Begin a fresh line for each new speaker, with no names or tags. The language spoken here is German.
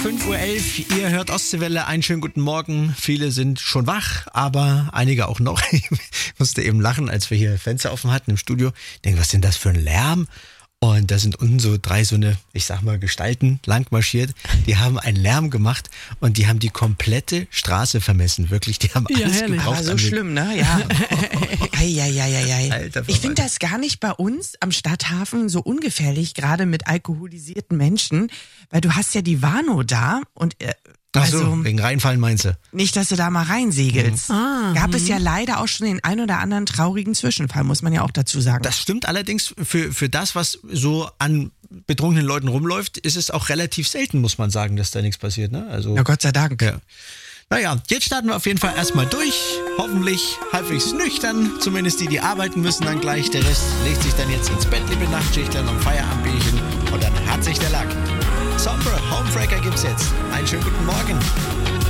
5:11 Uhr, ihr hört Ostseewelle, einen schönen guten Morgen. Viele sind schon wach, aber einige auch noch. Ich musste eben lachen, als wir hier Fenster offen hatten im Studio. Ich denke, was ist denn das für ein Lärm? Und da sind unten so drei ich sag mal, Gestalten lang marschiert. Die haben einen Lärm gemacht und die haben die komplette Straße vermessen. Wirklich, die haben alles gebraucht.
Aber so schlimm, ne? Ja.
Alter,
ich finde das gar nicht bei uns am Stadthafen so ungefährlich, gerade mit alkoholisierten Menschen, weil du hast ja die Warnow da und
Ach so, wegen Reinfallen meinst du?
Nicht, dass du da mal reinsegelst. Gab es ja leider auch schon den ein oder anderen traurigen Zwischenfall, muss man ja auch dazu sagen.
Das stimmt allerdings, für das, was so an betrunkenen Leuten rumläuft, ist es auch relativ selten, muss man sagen, dass da nichts passiert. Ne? Also,
ja, Gott sei Dank.
Ja. Naja, jetzt starten wir auf jeden Fall erstmal durch. Hoffentlich halbwegs nüchtern, zumindest die arbeiten müssen dann gleich. Der Rest legt sich dann jetzt ins Bett, liebe Nachtschichter, noch ein Feierabendbierchen und dann hat sich der Lack. Sombra, Homebreaker gibt's jetzt. Einen schönen guten Morgen.